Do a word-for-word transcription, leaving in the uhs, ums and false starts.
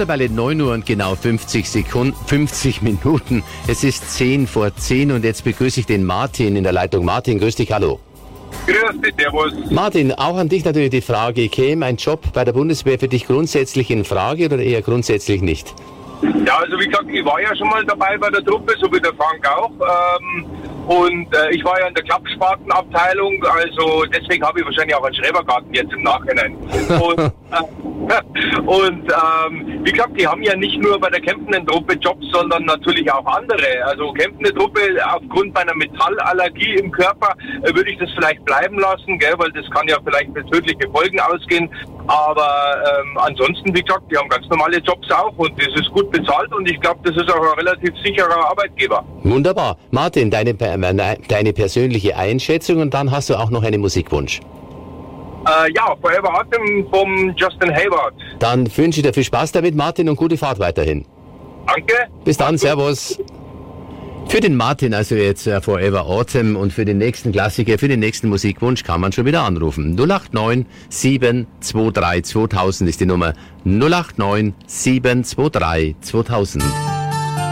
mittlerweile neun Uhr und genau fünfzig Sekunden, fünfzig Minuten. Es ist zehn vor zehn und jetzt begrüße ich den Martin in der Leitung. Martin, grüß dich, hallo. Grüß dich, servus. Martin, auch an dich natürlich die Frage, käme ein Job bei der Bundeswehr für dich grundsätzlich in Frage oder eher grundsätzlich nicht? Ja, also wie gesagt, ich war ja schon mal dabei bei der Truppe, so wie der Frank auch. Ähm, und äh, ich war ja in der Klappspatenabteilung, also deswegen habe ich wahrscheinlich auch einen Schrebergarten jetzt im Nachhinein. Und, äh, und ähm, wie gesagt, die haben ja nicht nur bei der kämpfenden Truppe Jobs, sondern natürlich auch andere. Also kämpfende Truppe, aufgrund meiner Metallallergie im Körper, äh, würde ich das vielleicht bleiben lassen, gell, weil das kann ja vielleicht mit tödliche Folgen ausgehen. Aber ähm, ansonsten, wie gesagt, die haben ganz normale Jobs auch und das ist gut bezahlt und ich glaube, das ist auch ein relativ sicherer Arbeitgeber. Wunderbar. Martin, deine, deine persönliche Einschätzung und dann hast du auch noch einen Musikwunsch. Äh, ja, Forever Autumn vom Justin Hayward. Dann wünsche ich dir viel Spaß damit, Martin, und gute Fahrt weiterhin. Danke. Bis dann, servus. Für den Martin also jetzt uh, Forever Autumn und für den nächsten Klassiker, für den nächsten Musikwunsch kann man schon wieder anrufen. null acht neun sieben zwei drei zweitausend ist die Nummer. null acht neun sieben zwei drei zweitausend.